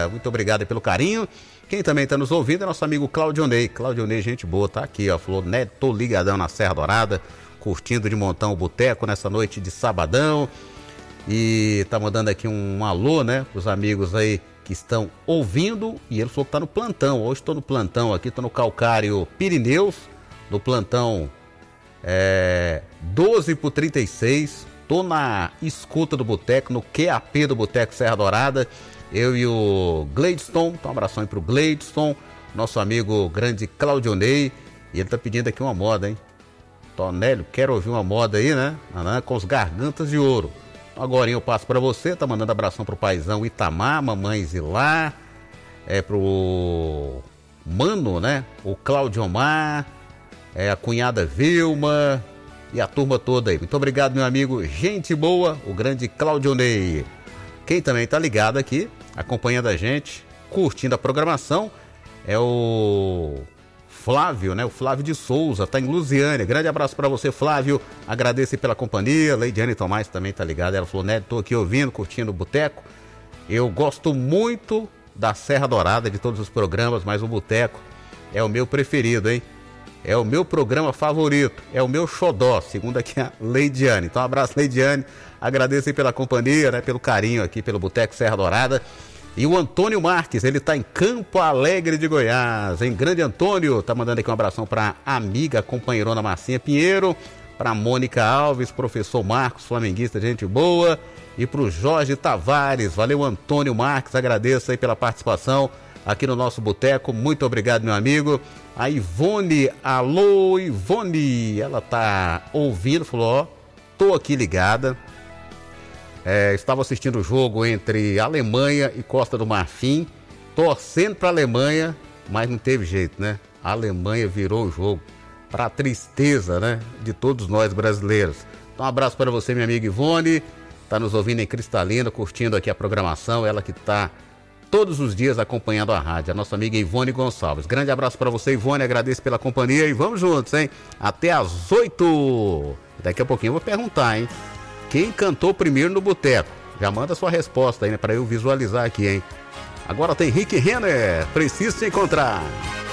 Muito obrigado pelo carinho. Quem também está nos ouvindo é nosso amigo Claudionei. Claudionei, gente boa, tá aqui, ó. Falou, né, tô ligadão na Serra Dourada, curtindo de montão o boteco nessa noite de sabadão. E tá mandando aqui um alô, né, pros amigos aí que estão ouvindo. E ele falou que tá no plantão. Hoje tô no plantão aqui, tô no Calcário Pirineus, no plantão 12/36. Tô na escuta do boteco, no QAP do Boteco Serra Dourada. Eu e o Gladstone, então um abração aí pro Gladstone, nosso amigo grande Claudionei. E ele tá pedindo aqui uma moda, hein? Tonélio, quero ouvir uma moda aí, né? Com os Gargantas de Ouro. Então agora eu passo pra você, tá mandando abração pro paizão Itamar, mamãe Zilá, pro Mano, né? O Claudiomar, a cunhada Vilma e a turma toda aí. Muito obrigado, meu amigo, gente boa, o grande Claudionei. Quem também tá ligado aqui, acompanhando a gente, curtindo a programação, é o Flávio, né? O Flávio de Souza, tá em Lusiânia. Grande abraço pra você, Flávio. Agradeço pela companhia. Leidiane Tomás também tá ligada. Ela falou, né? Tô aqui ouvindo, curtindo o boteco. Eu gosto muito da Serra Dourada, de todos os programas, mas o boteco é o meu preferido, hein? É o meu programa favorito, é o meu xodó, segundo aqui a Leidiane. Então um abraço, Leidiane. Agradeço aí pela companhia, né? Pelo carinho aqui, pelo Boteco Serra Dourada. E o Antônio Marques, ele tá em Campo Alegre de Goiás, hein? Grande Antônio, tá mandando aqui um abração pra amiga, companheirona Marcinha Pinheiro, pra Mônica Alves, professor Marcos, flamenguista, gente boa, e pro Jorge Tavares. Valeu, Antônio Marques, agradeço aí pela participação aqui no nosso boteco. Muito obrigado, meu amigo. A Ivone, alô Ivone, ela tá ouvindo, falou, ó, tô aqui ligada. Estava assistindo o jogo entre Alemanha e Costa do Marfim, torcendo para a Alemanha, mas não teve jeito, né? A Alemanha virou o jogo, para tristeza, né, de todos nós brasileiros. Então um abraço para você, minha amiga Ivone, tá nos ouvindo em Cristalina, curtindo aqui a programação, ela que tá todos os dias acompanhando a rádio, a nossa amiga Ivone Gonçalves. Grande abraço para você, Ivone, agradeço pela companhia e vamos juntos, hein? Até às 8. Daqui a pouquinho eu vou perguntar, hein? Quem cantou primeiro no boteco? Já manda sua resposta aí, né? Pra eu visualizar aqui, hein? Agora tem Rick Renner, preciso te encontrar.